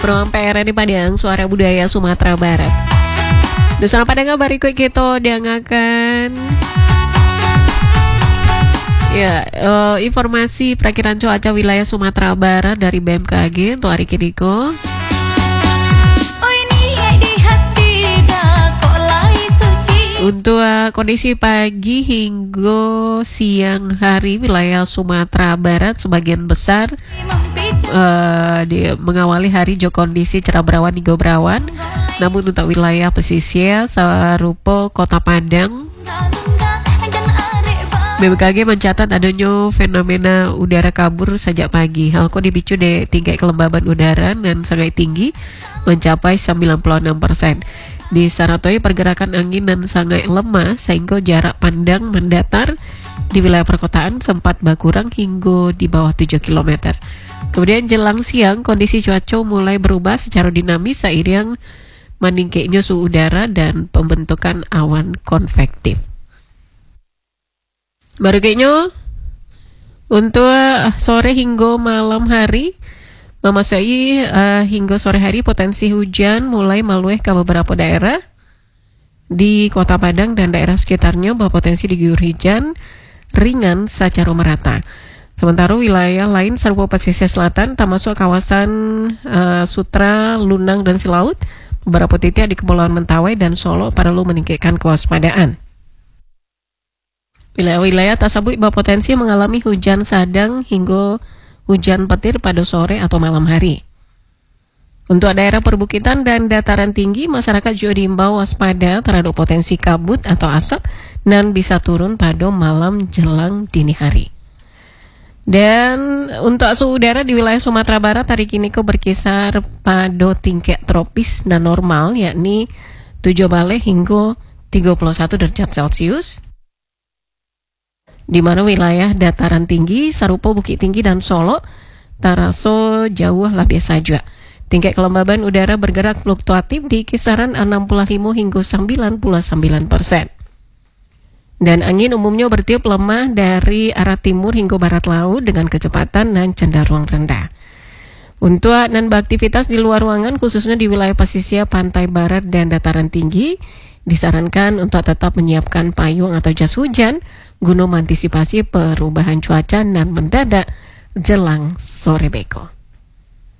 Program PR di Padang, Suara Budaya Sumatera Barat. Dusana Padang bariku kita dengarkan ya informasi perakiran cuaca wilayah Sumatera Barat dari BMKG untuk hari kini ko. Untuk kondisi pagi hingga siang hari wilayah Sumatera Barat sebagian besar mengawali hari jo kondisi cerah berawan hingga berawan. Namun untuk wilayah pesisir serupa Kota Padang, BMKG mencatat adanya fenomena udara kabur sejak pagi. Hal itu dipicu dari tingkat kelembaban udara dan sangat tinggi mencapai 96%. Disertai pergerakan angin dan sangat lemah sehingga jarak pandang mendatar di wilayah perkotaan sempat berkurang hingga di bawah 7 km. Kemudian jelang siang kondisi cuaca mulai berubah secara dinamis seiring meningkatnya suhu udara dan pembentukan awan konvektif. Barunya untuk sore hingga malam hari memasuki hingga sore hari potensi hujan mulai melueh ke beberapa daerah di Kota Padang dan daerah sekitarnya berpotensi diguyur hujan ringan secara merata. Sementara wilayah lain serupa pesisir selatan termasuk kawasan Sutra, Lunang dan Silaut, beberapa titik di Kepulauan Mentawai dan Solo perlu meningkatkan kewaspadaan. Wilayah-wilayah tersebut berpotensi mengalami hujan sedang hingga hujan petir pada sore atau malam hari. Untuk daerah perbukitan dan dataran tinggi, masyarakat juga diimbau waspada terhadap potensi kabut atau asap dan bisa turun pada malam jelang dini hari. Dan untuk suhu udara di wilayah Sumatera Barat hari kini berkisar pada tingkat tropis dan normal, yakni 7 hingga 31 derajat Celcius. Di mana wilayah dataran tinggi, serupa Bukit Tinggi dan Solo, terasa jauh lebih saja. Tingkat kelembaban udara bergerak fluktuatif di kisaran 65 hingga 99%. Dan angin umumnya bertiup lemah dari arah timur hingga barat laut dengan kecepatan dan cenderung rendah. Untuk dan beraktivitas di luar ruangan, khususnya di wilayah pesisir, pantai barat dan dataran tinggi, disarankan untuk tetap menyiapkan payung atau jas hujan guna mengantisipasi perubahan cuaca dan mendadak jelang sore beko.